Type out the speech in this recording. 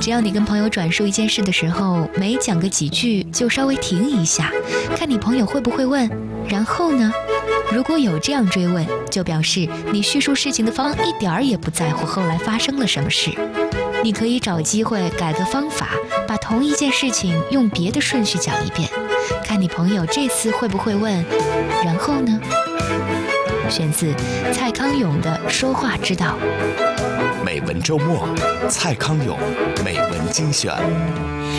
只要你跟朋友转述一件事的时候，每讲个几句就稍微停一下，看你朋友会不会问然后呢？如果有这样追问，就表示你叙述事情的方一点儿也不在乎后来发生了什么事。你可以找机会改个方法，把同一件事情用别的顺序讲一遍，看你朋友这次会不会问然后呢？选自蔡康永的《说话之道》。 美文周末，蔡康永美文精选。